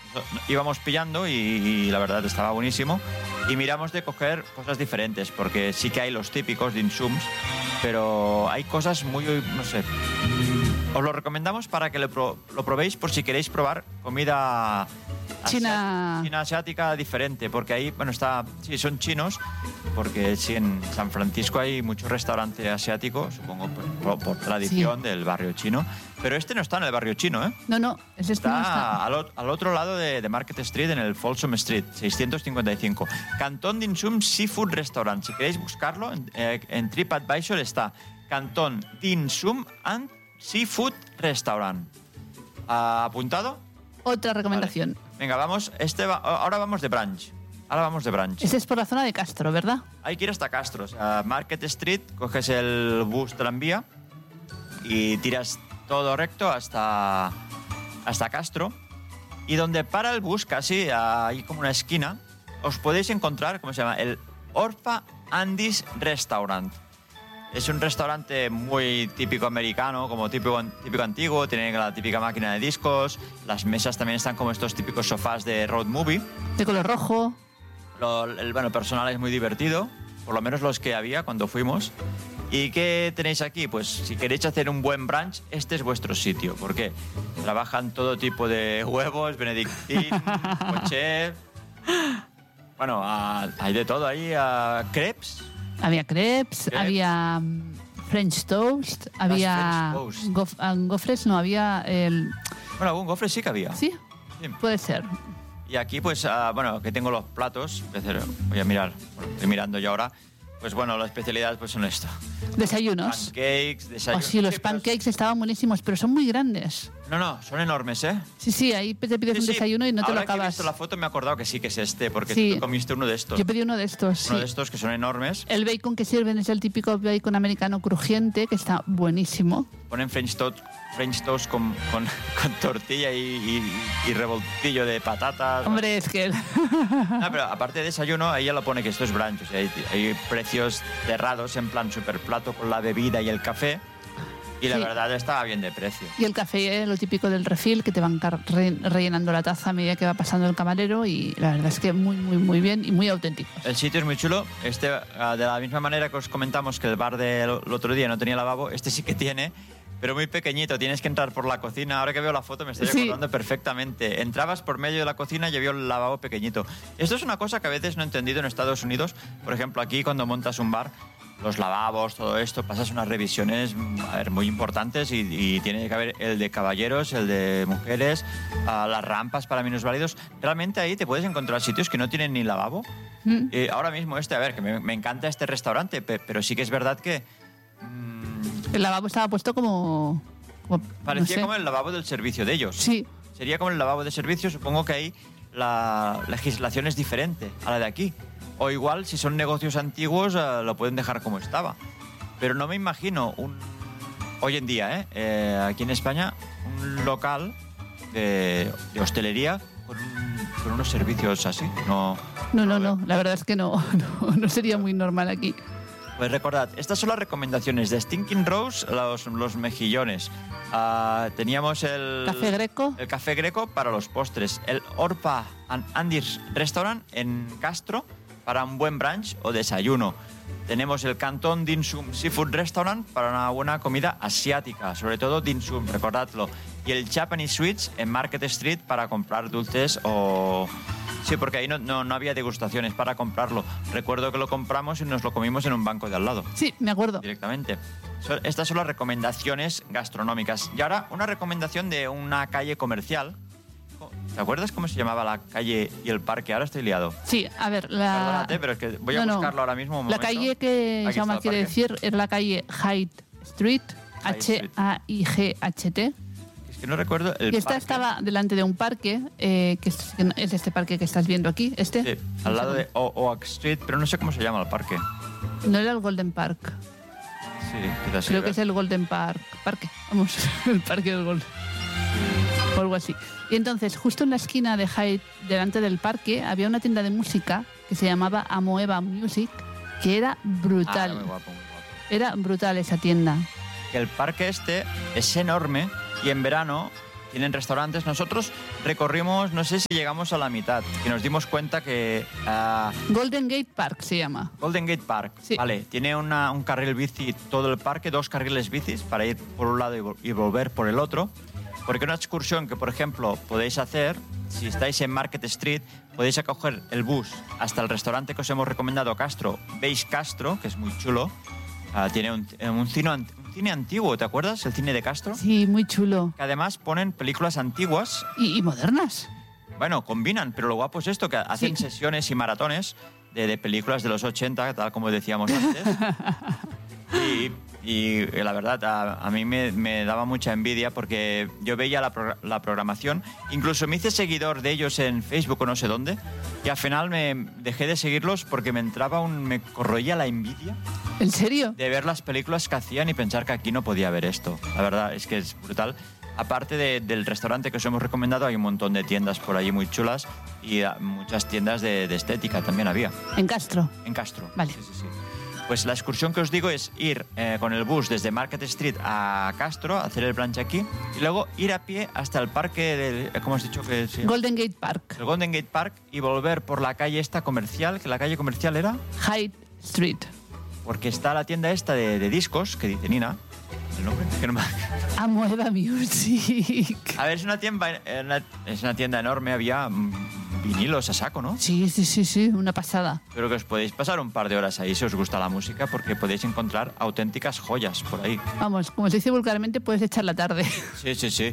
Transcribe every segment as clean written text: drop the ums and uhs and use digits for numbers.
íbamos pillando y la verdad estaba buenísimo. Y miramos de coger cosas diferentes, porque sí que hay los típicos dim sums, pero hay cosas muy, no sé. Os lo recomendamos para que lo probéis por si queréis probar comida China asiática diferente, porque ahí, bueno, sí, son chinos, porque sí, en San Francisco hay mucho restaurante asiático, supongo por tradición del barrio chino, pero este no está en el barrio chino, ¿eh? No, este no está. Al otro lado de Market Street, en el Folsom Street, 655. Cantón Dim Sum Seafood Restaurant. Si queréis buscarlo, en TripAdvisor está Cantón Dim Sum and Seafood Restaurant. ¿Apuntado? Otra recomendación. Vale. Venga, vamos. Ahora vamos de brunch. Este es por la zona de Castro, ¿verdad? Hay que ir hasta Castro. O sea, Market Street, coges el bus tranvía y tiras todo recto hasta Castro. Y donde para el bus, casi hay como una esquina, os podéis encontrar, ¿cómo se llama? El Orpha Andy's Restaurant. Es un restaurante muy típico americano, como típico antiguo, tiene la típica máquina de discos, las mesas también están como estos típicos sofás de road movie. De color rojo. El personal es muy divertido, por lo menos los que había cuando fuimos. ¿Y qué tenéis aquí? Pues si queréis hacer un buen brunch, este es vuestro sitio, porque trabajan todo tipo de huevos, benedictín, poché. Bueno, hay de todo ahí, crepes. Había crepes, había French toast, había gofres, no había Bueno, algún gofre sí que había. ¿Sí? Puede ser. Y aquí, pues, que tengo los platos. Voy a mirar, estoy mirando yo ahora. Pues bueno, las especialidades pues son esto. Desayunos. Pancakes, desayunos. Sí, los pancakes estaban buenísimos, pero son muy grandes. No, son enormes, ¿eh? Sí, ahí te pides un desayuno y no te lo acabas. Ahora que he visto la foto me he acordado que sí que es porque tú comiste uno de estos. Yo pedí uno de estos, Uno de estos que son enormes. El bacon que sirven es el típico bacon americano crujiente, que está buenísimo. Ponen French toast con tortilla y revoltillo de patatas. Hombre, es que... No, pero aparte de desayuno, ahí ya lo pone que esto es brunch. O sea, hay precios cerrados en plan super plato con la bebida y el café. Y la verdad estaba bien de precio. Y el café, lo típico del refill, que te van rellenando la taza a medida que va pasando el camarero. Y la verdad es que muy, muy, muy bien y muy auténtico. El sitio es muy chulo. De la misma manera que os comentamos que el bar del otro día no tenía lavabo, este sí que tiene, pero muy pequeñito. Tienes que entrar por la cocina. Ahora que veo la foto me estoy acordando perfectamente. Entrabas por medio de la cocina y había el lavabo pequeñito. Esto es una cosa que a veces no he entendido en Estados Unidos. Por ejemplo, aquí cuando montas un bar, los lavabos, todo esto, pasas unas revisiones muy importantes y tiene que haber el de caballeros, el de mujeres, las rampas para minusválidos. Realmente ahí te puedes encontrar sitios que no tienen ni lavabo. Ahora mismo que me encanta este restaurante, pero sí que es verdad que... el lavabo estaba puesto como parecía como el lavabo del servicio de ellos. Sí. Sería como el lavabo de servicio, supongo que ahí la legislación es diferente a la de aquí. O igual, si son negocios antiguos, lo pueden dejar como estaba. Pero no me imagino hoy en día, aquí en España, un local de hostelería con unos servicios así. No, la verdad es que no sería muy normal aquí. Pues recordad, estas son las recomendaciones de Stinking Rose, los mejillones. Teníamos el café greco. El café greco para los postres. El Orpha Andy's Restaurant en Castro para un buen brunch o desayuno. Tenemos el Cantón Dim Sum Seafood Restaurant para una buena comida asiática, sobre todo dim sum, recordadlo. Y el Japanese Sweets en Market Street para comprar dulces o... Sí, porque ahí no había degustaciones para comprarlo. Recuerdo que lo compramos y nos lo comimos en un banco de al lado. Sí, me acuerdo. Directamente. Estas son las recomendaciones gastronómicas. Y ahora una recomendación de una calle comercial. ¿Te acuerdas cómo se llamaba la calle y el parque? Ahora estoy liado. Sí, a ver, Perdónate, pero es que voy a buscarlo ahora mismo un momento. La calle que Jaume quiere decir es la calle Hyde Street, H-A-I-G-H-T. Es que no recuerdo el parque. Y esta estaba delante de un parque, que es este parque que estás viendo aquí, Sí, al lado de Oak Street, pero no sé cómo se llama el parque. No era el Golden Park. Sí, quizás creo que es el Golden Park. Vamos, el parque del Golden. O algo así. Y entonces, justo en la esquina de Hyde, delante del parque, había una tienda de música que se llamaba Amoeba Music, que era brutal. Muy guapo. Era brutal esa tienda. El parque este es enorme y en verano tienen restaurantes. Nosotros recorrimos, no sé si llegamos a la mitad, que nos dimos cuenta que... Golden Gate Park se llama. Golden Gate Park, Sí. vale, tiene un carril bici todo el parque, 2 carriles bicis para ir por un lado y volver por el otro. Porque una excursión que, por ejemplo, podéis hacer, si estáis en Market Street, podéis coger el bus hasta el restaurante que os hemos recomendado, Castro. Veis Castro, que es muy chulo. Tiene un cine antiguo, ¿te acuerdas? El cine de Castro. Sí, muy chulo. Que además ponen películas antiguas. Y modernas. Bueno, combinan, pero lo guapo es esto, que hacen Sí. sesiones y maratones de películas de los 80, tal como decíamos antes. Y la verdad, a mí me daba mucha envidia porque yo veía la programación. Incluso me hice seguidor de ellos en Facebook o no sé dónde. Y al final me dejé de seguirlos porque me corroía la envidia ¿En serio? de ver las películas que hacían y pensar que aquí no podía ver esto. La verdad es que es brutal. Aparte del restaurante que os hemos recomendado, hay un montón de tiendas por allí muy chulas y muchas tiendas de estética también había. En Castro. En Castro. Vale. Sí. Pues la excursión que os digo es ir con el bus desde Market Street a Castro, hacer el plancha aquí, y luego ir a pie hasta el parque del... ¿Cómo has dicho que se llama? Golden Gate Park. El Golden Gate Park, y volver por la calle esta comercial, que la calle comercial era... Hyde Street. Porque está la tienda esta de discos, que dice Nina. ¿El nombre? Que no me... Amoeba Music. A ver, es una tienda enorme, había vinilos a saco, ¿no? Sí, una pasada. Pero que os podéis pasar un par de horas ahí si os gusta la música, porque podéis encontrar auténticas joyas por ahí. Vamos, como se dice vulgarmente, puedes echar la tarde. Sí.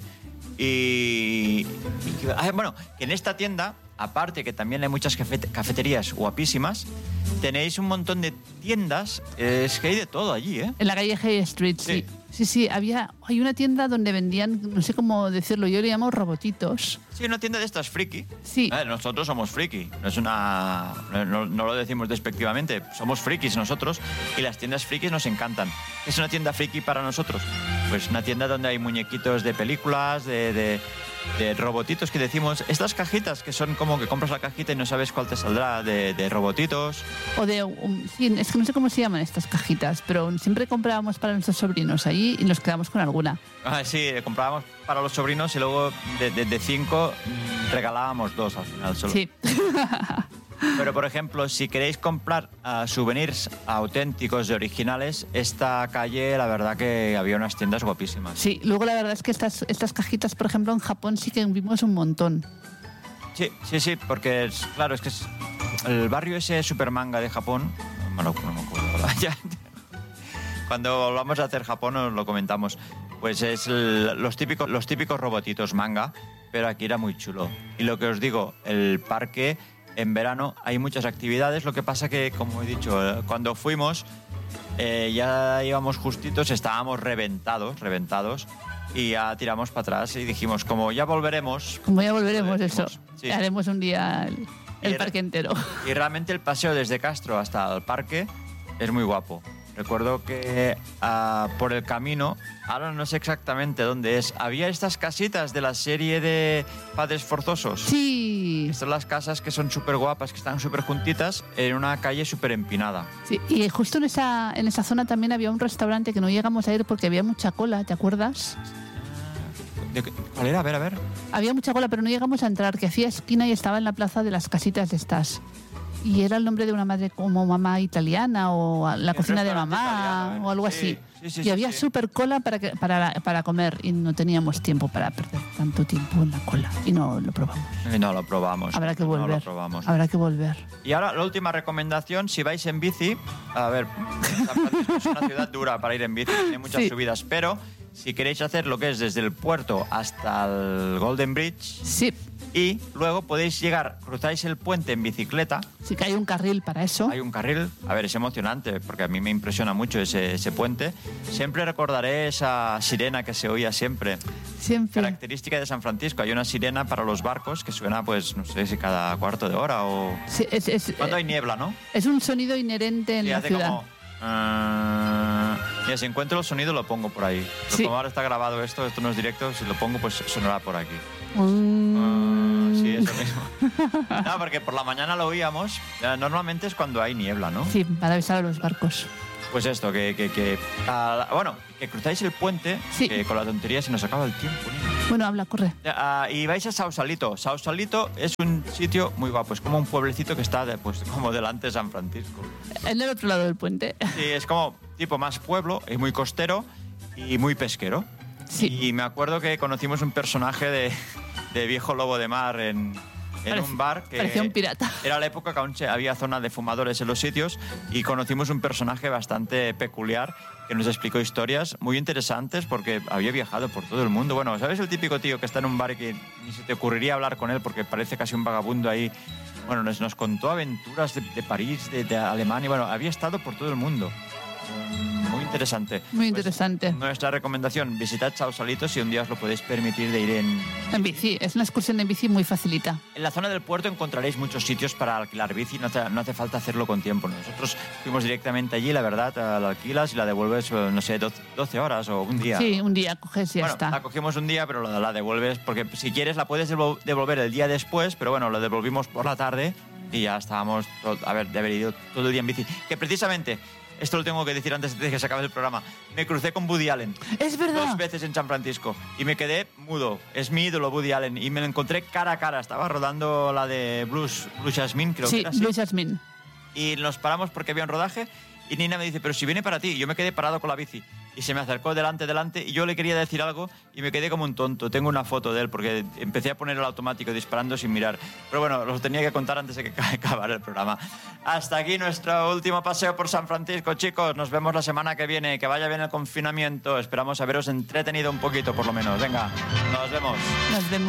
Bueno, que en esta tienda, aparte que también hay muchas cafeterías guapísimas, tenéis un montón de tiendas, es que hay de todo allí, ¿eh? En la calle Hyde Street, sí. Sí, hay una tienda donde vendían, no sé cómo decirlo, yo le llamo robotitos. Sí, una tienda de estas friki. Sí. Nosotros somos friki, no lo decimos despectivamente, somos frikis nosotros y las tiendas frikis nos encantan. ¿Es una tienda friki para nosotros? Pues una tienda donde hay muñequitos de películas, de robotitos que decimos, estas cajitas que son como que compras la cajita y no sabes cuál te saldrá, de robotitos. O sí, es que no sé cómo se llaman estas cajitas, pero siempre comprábamos para nuestros sobrinos allí y nos quedamos con alguna. Sí, comprábamos para los sobrinos y luego de 5 regalábamos 2 al final solo. Sí. Pero, por ejemplo, si queréis comprar souvenirs auténticos y originales, esta calle, la verdad que había unas tiendas guapísimas. Sí, luego la verdad es que estas cajitas, por ejemplo, en Japón sí que vimos un montón. Sí, porque claro, es que es el barrio ese super manga de Japón, no me acuerdo. Cuando volvamos a hacer Japón os lo comentamos. Pues es los típicos robotitos manga, pero aquí era muy chulo. Y lo que os digo, el parque en verano hay muchas actividades, lo que pasa que, como he dicho, cuando fuimos ya íbamos justitos, estábamos reventados y ya tiramos para atrás y dijimos, como ya volveremos, eso. Sí. Haremos un día el parque entero. Y realmente el paseo desde Castro hasta el parque es muy guapo. Recuerdo que por el camino, ahora no sé exactamente dónde es, había estas casitas de la serie de Padres Forzosos. Sí. Estas son las casas que son súper guapas, que están súper juntitas, en una calle súper empinada. Sí, y justo en esa zona también había un restaurante que no llegamos a ir porque había mucha cola, ¿te acuerdas? ¿Cuál era? A ver. Había mucha cola, pero no llegamos a entrar, que hacía esquina y estaba en la plaza de las casitas de estas. Y era el nombre de una madre como mamá italiana o la cocina de mamá italiano, o algo sí, así. sí, y había súper cola para comer y no teníamos tiempo para perder tanto tiempo en la cola. Y no lo probamos. Y no lo probamos. Habrá que volver. No lo probamos. Habrá que volver. Y ahora la última recomendación, si vais en bici, a ver, San Francisco es una ciudad dura para ir en bici, tiene muchas subidas, pero si queréis hacer lo que es desde el puerto hasta el Golden Bridge, sí. Y luego podéis cruzáis el puente en bicicleta. Sí que hay un carril para eso. Hay un carril. A ver, es emocionante porque a mí me impresiona mucho ese puente. Siempre recordaré esa sirena que se oía siempre. Siempre. Característica de San Francisco. Hay una sirena para los barcos que suena, pues, no sé si cada cuarto de hora o... Sí, cuando hay niebla, ¿no? Es un sonido inherente en la ciudad. Como... Mira, si encuentro el sonido lo pongo por ahí. Pero como ahora está grabado esto no es directo, si lo pongo pues sonará por aquí. Sí, eso mismo. No, porque por la mañana lo oíamos. Normalmente es cuando hay niebla, ¿no? Sí, para avisar a los barcos. Pues esto, que cruzáis el puente, que con la tontería se nos acaba el tiempo, niña. Bueno, habla, corre. Y vais a Sausalito. Sausalito es un sitio muy guapo. Es como un pueblecito que está pues, como delante de San Francisco. En el otro lado del puente. Sí, es como tipo más pueblo, es muy costero y muy pesquero. Sí. Y me acuerdo que conocimos un personaje de viejo lobo de mar en un bar que parecía un pirata. Era la época que aún había zona de fumadores en los sitios y conocimos un personaje bastante peculiar que nos explicó historias muy interesantes porque había viajado por todo el mundo. Bueno, ¿sabes el típico tío que está en un bar y que ni se te ocurriría hablar con él porque parece casi un vagabundo ahí? Bueno, nos contó aventuras de París, de Alemania. Bueno, había estado por todo el mundo. Muy interesante. Muy interesante. Pues, nuestra recomendación, visitad Sausalito si un día os lo podéis permitir de ir en bici. Es una excursión en bici muy facilita. En la zona del puerto encontraréis muchos sitios para alquilar bici, no hace falta hacerlo con tiempo. Nosotros fuimos directamente allí, la verdad, la alquilas y la devuelves, no sé, 12 horas o un día. Sí, un día coges y ya está. La cogimos un día, pero la devuelves porque si quieres la puedes devolver el día después, pero bueno, la devolvimos por la tarde y ya estábamos de haber ido todo el día en bici. Que precisamente... Esto lo tengo que decir antes de que se acabe el programa. Me crucé con Woody Allen. Es verdad. 2 veces en San Francisco. Y me quedé mudo. Es mi ídolo, Woody Allen. Y me lo encontré cara a cara. Estaba rodando la de Blue Jasmine, creo que era así. Sí, Blue Jasmine. Y nos paramos porque había un rodaje. Y Nina me dice, pero si viene para ti. Y yo me quedé parado con la bici. Y se me acercó delante. Y yo le quería decir algo y me quedé como un tonto. Tengo una foto de él porque empecé a poner el automático disparando sin mirar. Pero bueno, lo tenía que contar antes de que acabara el programa. Hasta aquí nuestro último paseo por San Francisco, chicos. Nos vemos la semana que viene. Que vaya bien el confinamiento. Esperamos haberos entretenido un poquito, por lo menos. Venga, nos vemos. Nos vemos.